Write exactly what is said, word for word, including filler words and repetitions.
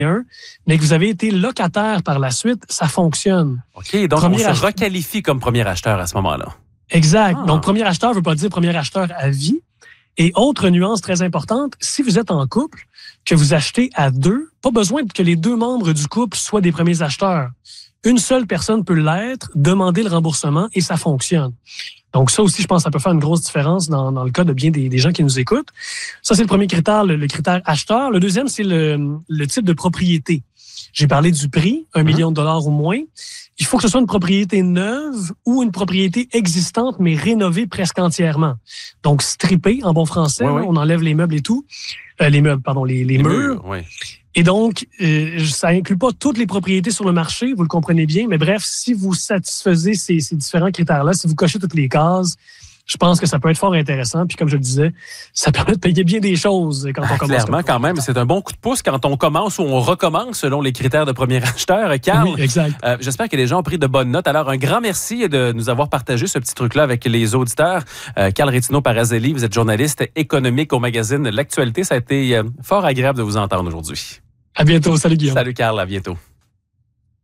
un, mais que vous avez été locataire par la suite, ça fonctionne. OK, donc Premier on se acheteur... requalifie comme premier acheteur à ce moment-là. Exact. Ah. Donc, premier acheteur ne veut pas dire premier acheteur à vie. Et autre nuance très importante, si vous êtes en couple, que vous achetez à deux, pas besoin que les deux membres du couple soient des premiers acheteurs. Une seule personne peut l'être, demander le remboursement et ça fonctionne. Donc ça aussi, je pense que ça peut faire une grosse différence dans, dans le cas de bien des, des gens qui nous écoutent. Ça, c'est le premier critère, le, le critère acheteur. Le deuxième, c'est le, le type de propriété. J'ai parlé du prix, un million de dollars ou moins. Il faut que ce soit une propriété neuve ou une propriété existante, mais rénovée presque entièrement. Donc, strippée, en bon français, oui, là, oui. on enlève les meubles et tout. Euh, les meubles, pardon, les, les, les murs. murs oui. Et donc, euh, ça inclut pas toutes les propriétés sur le marché, vous le comprenez bien, mais bref, si vous satisfaisez ces, ces différents critères-là, si vous cochez toutes les cases, je pense que ça peut être fort intéressant. Puis comme je le disais, ça permet de payer bien des choses quand ah, on commence. Clairement, quand même, c'est un bon coup de pouce quand on commence ou on recommence selon les critères de premier acheteur. Carl, oui, exact. Euh, j'espère que les gens ont pris de bonnes notes. Alors, un grand merci de nous avoir partagé ce petit truc-là avec les auditeurs. Euh, Carl Rétinaud-Parazelli, vous êtes journaliste économique au magazine L'Actualité. Ça a été euh, fort agréable de vous entendre aujourd'hui. À bientôt. Salut Guillaume. Salut Carl, à bientôt.